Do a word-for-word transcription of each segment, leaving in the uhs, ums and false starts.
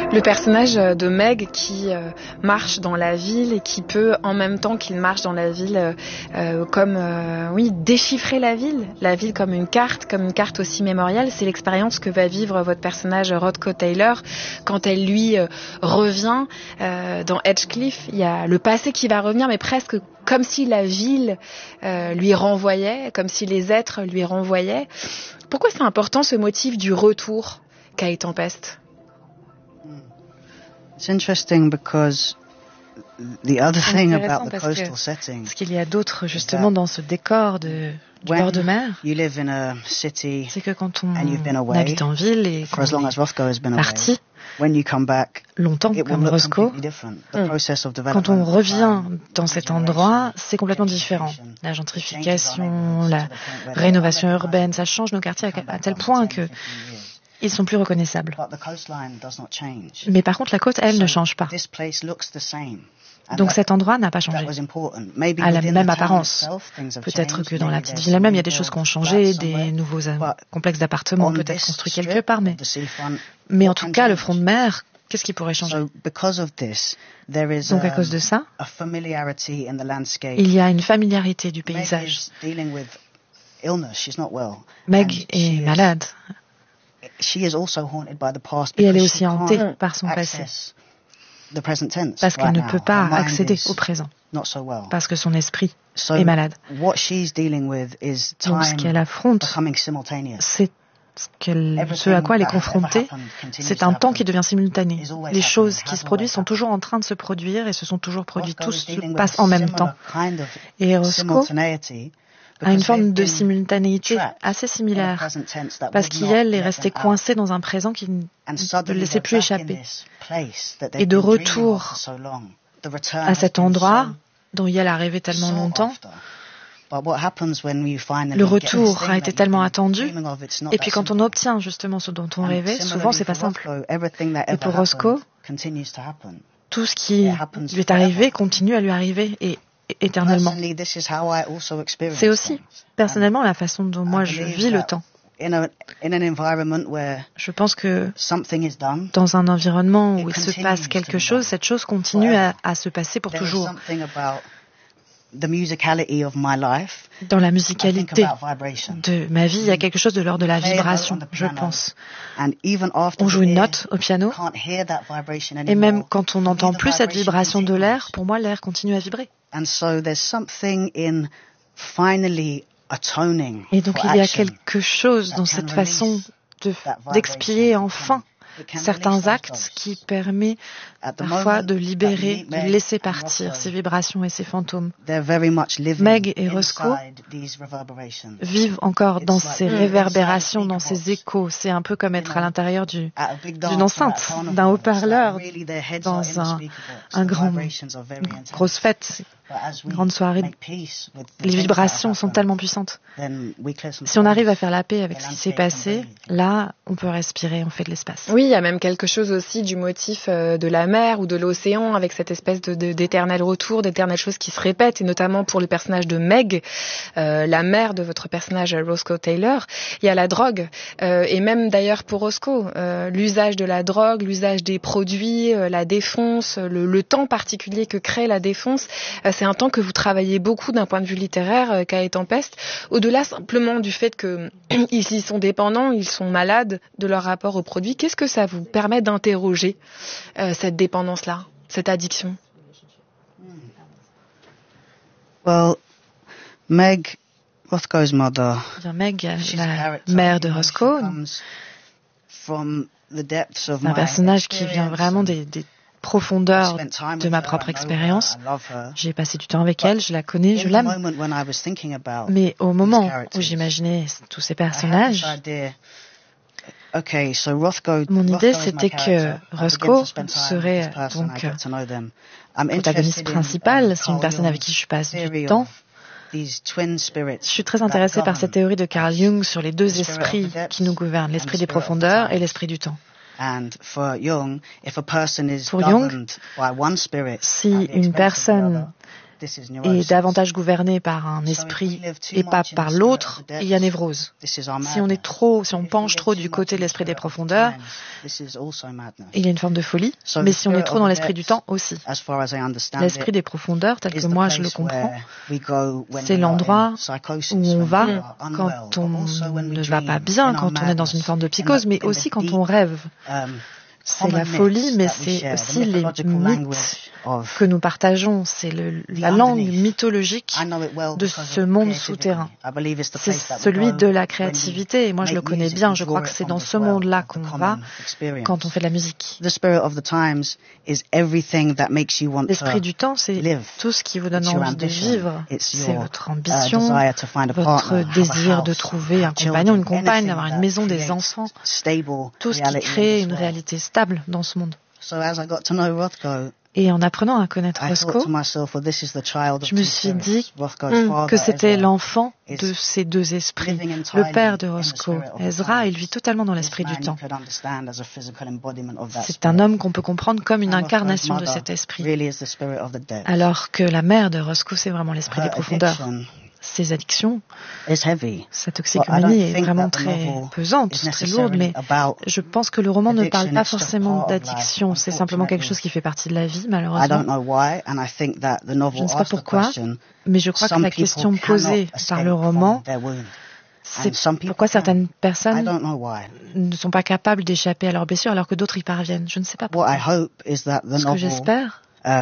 Le personnage de Meg qui euh, marche dans la ville et qui peut, en même temps qu'il marche dans la ville, euh, euh, comme euh, oui, déchiffrer la ville, la ville comme une carte, comme une carte aussi mémorielle. C'est l'expérience que va vivre votre personnage Roscoe Taylor quand elle lui euh, revient euh, dans Edgecliff. Il y a le passé qui va revenir, mais presque comme si la ville euh, lui renvoyait, comme si les êtres lui renvoyaient. Pourquoi c'est important ce motif du retour qu'a Tempest? It's interesting because the other thing about the coastal que, setting. Ce qu'il y a d'autre justement dans ce décor de, du bord de mer, c'est que quand on habite en ville et qu'on est parti longtemps comme Roscoe, quand on revient dans cet endroit, c'est complètement différent. La gentrification, la rénovation urbaine, ça change nos quartiers à, à tel point que ils sont plus reconnaissables. Mais par contre, la côte, elle, ne change pas. Donc cet endroit n'a pas changé, à la même apparence. Peut-être que dans la petite ville elle-même, il y a des choses qui ont changé, des nouveaux complexes d'appartements peut-être construits quelque part, mais, mais en tout cas, le front de mer, qu'est-ce qui pourrait changer? Donc à cause de ça, il y a une familiarité du paysage. Meg est malade. Et elle est aussi hantée par son passé. Parce qu'elle ne peut pas accéder au présent. Parce que son esprit est malade. Donc ce qu'elle affronte, c'est ce à quoi elle est confrontée, c'est un temps qui devient simultané. Les choses qui se produisent sont toujours en train de se produire et se sont toujours produites. Tout se passe en même temps. Et Roscoe a une forme de simultanéité assez similaire, parce qu'elle est restée coincée dans un présent qui ne le laissait plus échapper. Et de retour à cet endroit dont elle a rêvé tellement longtemps, le retour a été tellement attendu, et puis quand on obtient justement ce dont on rêvait, souvent c'est pas simple. Et pour Roscoe, tout ce qui lui est arrivé continue à lui arriver, et éternellement. C'est aussi, personnellement, la façon dont moi je vis le temps. Je pense que dans un environnement où il se passe quelque chose, cette chose continue à, à se passer pour toujours. Dans la musicalité de ma vie, il y a quelque chose de l'ordre de la vibration, je pense. On joue une note au piano, et même quand on n'entend plus cette vibration de l'air, pour moi, l'air continue à vibrer. Et donc il y a quelque chose dans cette façon de, d'expier enfin certains actes qui permet parfois de libérer, de laisser partir ces vibrations et ces fantômes. Meg et Roscoe vivent encore dans ces réverbérations, dans ces échos. C'est un peu comme être à l'intérieur du, d'une enceinte, d'un haut-parleur, dans un, un grand, une grosse fête, une grande soirée. Les vibrations sont tellement puissantes. Si on arrive à faire la paix avec ce qui s'est passé, là, on peut respirer, on fait de l'espace. Oui, il y a même quelque chose aussi du motif de la mer ou de l'océan, avec cette espèce de, de, d'éternel retour, d'éternelles choses qui se répètent, et notamment pour le personnage de Meg, euh, la mère de votre personnage Roscoe Taylor, il y a la drogue, euh, et même d'ailleurs pour Roscoe, euh, l'usage de la drogue, l'usage des produits, euh, la défonce, le, le temps particulier que crée la défonce, euh, c'est un temps que vous travaillez beaucoup d'un point de vue littéraire, euh, Cae Tempest, au-delà simplement du fait que ils y sont dépendants, ils sont malades de leur rapport aux produits. Qu'est-ce que ça vous permet d'interroger euh, cette dépendance-là, cette addiction? Well, Meg, Roscoe's mother, Bien, Meg, la mère de Roscoe, c'est un personnage qui vient vraiment des, des profondeurs de ma propre expérience. J'ai passé du temps avec elle, je la connais, je l'aime. Mais au moment où j'imaginais tous ces personnages, mon idée c'était que Roscoe serait donc protagoniste principal, c'est une personne avec qui je passe du temps. Je suis très intéressée par cette théorie de Carl Jung sur les deux esprits qui nous gouvernent, l'esprit des profondeurs et l'esprit du temps. Pour Jung, si une personne est davantage gouverné par un esprit et pas par l'autre, il y a névrose. Si on est trop, si on penche trop du côté de l'esprit des profondeurs, il y a une forme de folie, mais si on est trop dans l'esprit du temps aussi. L'esprit des profondeurs, tel que moi je le comprends, c'est l'endroit où on va quand on ne va pas bien, quand on est dans une forme de psychose, mais aussi quand on rêve. C'est la folie, mais c'est aussi les mythes que nous partageons. C'est le, la langue mythologique de ce monde souterrain. C'est celui de la créativité. Et moi, je le connais bien. Je crois que c'est dans ce monde-là qu'on va quand on fait de la musique. L'esprit du temps, c'est tout ce qui vous donne envie de vivre. C'est votre ambition, votre désir de trouver un compagnon, une compagne, d'avoir une maison, des enfants. Tout ce qui crée une réalité stable dans ce monde. Et en apprenant à connaître Roscoe, je me suis dit que c'était l'enfant de ces deux esprits. Le père de Roscoe, Ezra, il vit totalement dans l'esprit du temps. C'est un homme qu'on peut comprendre comme une incarnation de cet esprit. Alors que la mère de Roscoe, c'est vraiment l'esprit des profondeurs. Ses addictions, sa toxicomanie est vraiment très pesante, très lourde, mais je pense que le roman ne parle pas forcément d'addiction, c'est simplement quelque chose qui fait partie de la vie, malheureusement. Je ne sais pas pourquoi, mais je crois que la question posée par le roman, c'est pourquoi certaines personnes ne sont pas capables d'échapper à leurs blessures alors que d'autres y parviennent. Je ne sais pas pourquoi. Ce que j'espère,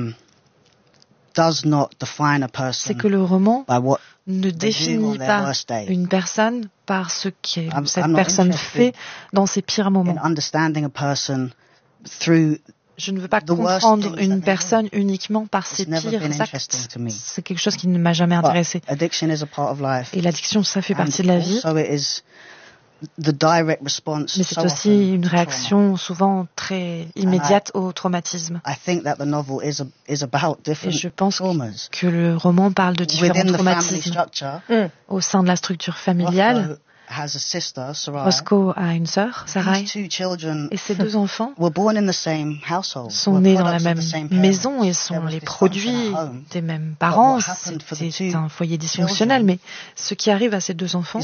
c'est que le roman ne définit pas une personne par ce que cette personne fait dans ses pires moments. Je ne veux pas comprendre une personne uniquement par ses pires actes. C'est quelque chose qui ne m'a jamais intéressé. Et l'addiction, ça fait partie de la vie. Mais c'est aussi une réaction souvent très immédiate au traumatisme. Et je pense que le roman parle de différents traumatismes. Au sein de la structure familiale, Roscoe a une sœur, Sarai, et ses deux enfants sont nés dans la même maison et sont les produits des mêmes parents. C'est un foyer dysfonctionnel, mais ce qui arrive à ces deux enfants,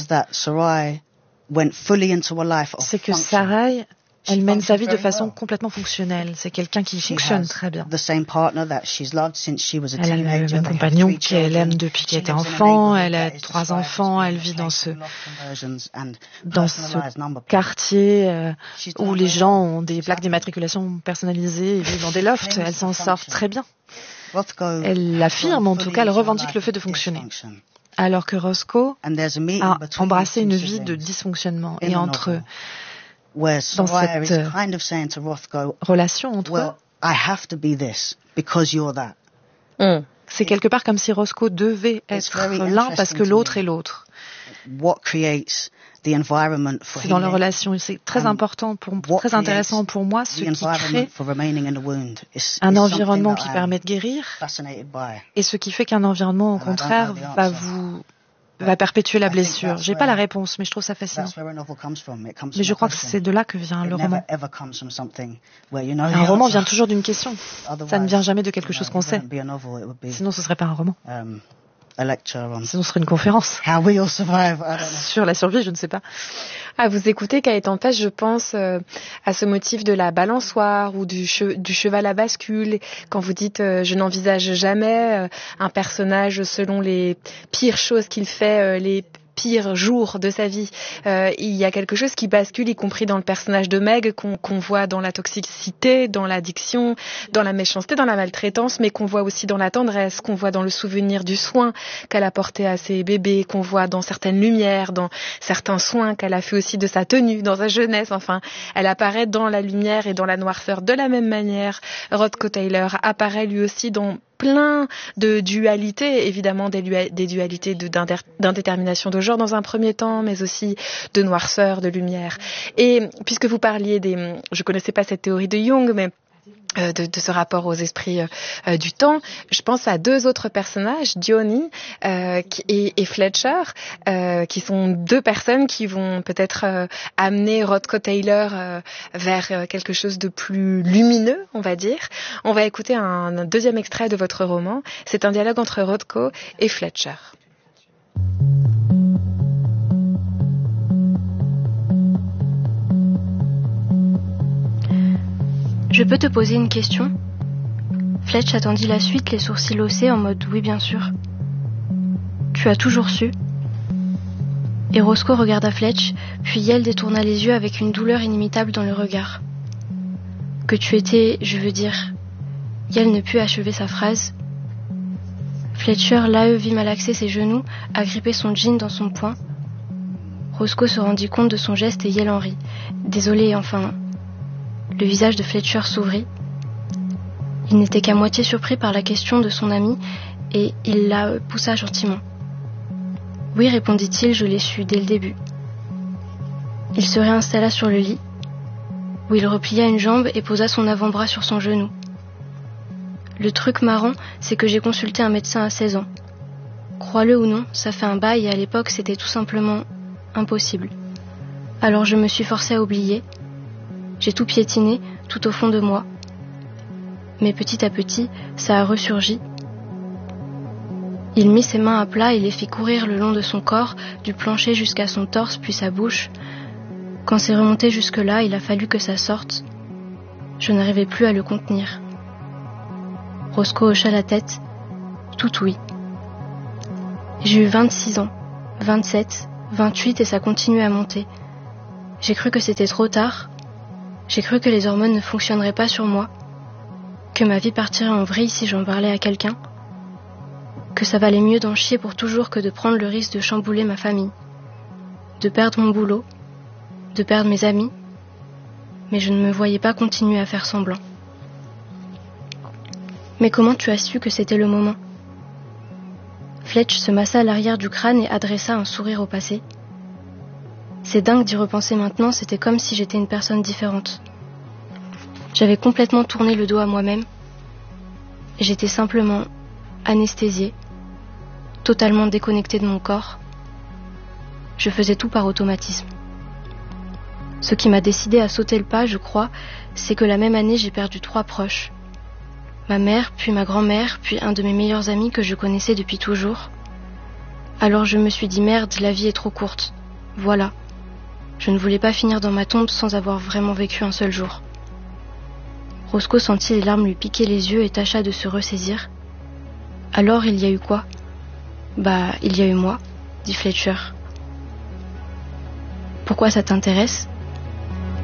c'est que Sarai, elle mène sa vie de façon complètement fonctionnelle. C'est quelqu'un qui fonctionne très bien. Elle a le même compagnon qu'elle aime depuis qu'elle était enfant. Elle a trois enfants. Elle vit dans ce, dans ce quartier euh, où les gens ont des plaques d'immatriculation personnalisées et vivent dans des lofts. Elle s'en sort très bien. Elle l'affirme, en tout cas, elle revendique le fait de fonctionner. Alors que Roscoe a embrassé une vie de dysfonctionnement. Et entre, dans cette euh, relation entre eux, c'est quelque part comme si Roscoe devait être l'un parce que l'autre est l'autre. C'est dans leur relation, c'est très important, pour, très intéressant pour moi, ce qui crée un environnement qui permet de guérir et ce qui fait qu'un environnement, au contraire, va vous va perpétuer la blessure. J'ai pas la réponse, mais je trouve ça fascinant. Mais je crois que c'est de là que vient le roman. Un roman vient toujours d'une question. Ça ne vient jamais de quelque chose qu'on sait. Sinon, ce serait pas un roman. Sinon, ce serait une conférence. Sur la survie, je ne sais pas. À vous écouter, Gaëtan Pêche, je pense euh, à ce motif de la balançoire ou du, che- du cheval à bascule. Quand vous dites euh, « je n'envisage jamais euh, un personnage selon les pires choses qu'il fait, euh, les pires jours de sa vie. Euh, il y a quelque chose qui bascule, y compris dans le personnage de Meg, qu'on, qu'on voit dans la toxicité, dans l'addiction, dans la méchanceté, dans la maltraitance, mais qu'on voit aussi dans la tendresse, qu'on voit dans le souvenir du soin qu'elle a porté à ses bébés, qu'on voit dans certaines lumières, dans certains soins qu'elle a fait aussi de sa tenue, dans sa jeunesse. Enfin, elle apparaît dans la lumière et dans la noirceur de la même manière. Roscoe Taylor apparaît lui aussi dans plein de dualités, évidemment des, lu- des dualités de, d'indétermination de genre dans un premier temps, mais aussi de noirceur, de lumière. Et puisque vous parliez des... Je connaissais pas cette théorie de Jung, mais euh, de, de ce rapport aux esprits euh, du temps. Je pense à deux autres personnages, Diony euh, qui, et, et Fletcher, euh, qui sont deux personnes qui vont peut-être euh, amener Rothko Taylor euh, vers euh, quelque chose de plus lumineux, on va dire. On va écouter un, un deuxième extrait de votre roman. C'est un dialogue entre Rothko et Fletcher. Je peux te poser une question ? Fletch attendit la suite, les sourcils haussés, en mode « oui, bien sûr ». Tu as toujours su ? Et Roscoe regarda Fletch, puis Yel détourna les yeux avec une douleur inimitable dans le regard. Que tu étais, je veux dire... Yel ne put achever sa phrase. Fletcher, là, vit malaxer ses genoux, agripper son jean dans son poing. Roscoe se rendit compte de son geste et Yel en rit. Désolé, enfin... Le visage de Fletcher s'ouvrit. Il n'était qu'à moitié surpris par la question de son ami et il la poussa gentiment. « Oui, répondit-il, je l'ai su dès le début. » Il se réinstalla sur le lit, où il replia une jambe et posa son avant-bras sur son genou. « Le truc marrant, c'est que j'ai consulté un médecin à seize ans. Crois-le ou non, ça fait un bail et à l'époque c'était tout simplement impossible. Alors je me suis forcée à oublier. J'ai tout piétiné, tout au fond de moi. Mais petit à petit, ça a ressurgi. Il mit ses mains à plat et les fit courir le long de son corps, du plancher jusqu'à son torse, puis sa bouche. Quand c'est remonté jusque-là, il a fallu que ça sorte. Je n'arrivais plus à le contenir. » Roscoe hocha la tête. Tout oui. J'ai eu vingt-six ans, vingt-sept, vingt-huit et ça continue à monter. J'ai cru que c'était trop tard. J'ai cru que les hormones ne fonctionneraient pas sur moi, que ma vie partirait en vrille si j'en parlais à quelqu'un, que ça valait mieux d'en chier pour toujours que de prendre le risque de chambouler ma famille, de perdre mon boulot, de perdre mes amis, mais je ne me voyais pas continuer à faire semblant. Mais comment tu as su que c'était le moment ? Fletch se massa à l'arrière du crâne et adressa un sourire au passé. C'est dingue d'y repenser maintenant, c'était comme si j'étais une personne différente. J'avais complètement tourné le dos à moi-même. J'étais simplement anesthésiée, totalement déconnectée de mon corps. Je faisais tout par automatisme. Ce qui m'a décidé à sauter le pas, je crois, c'est que la même année, j'ai perdu trois proches. Ma mère, puis ma grand-mère, puis un de mes meilleurs amis que je connaissais depuis toujours. Alors je me suis dit merde, la vie est trop courte. Voilà. Je ne voulais pas finir dans ma tombe sans avoir vraiment vécu un seul jour. Roscoe sentit les larmes lui piquer les yeux et tâcha de se ressaisir. Alors il y a eu quoi ? Bah, il y a eu moi, dit Fletcher. Pourquoi ça t'intéresse ?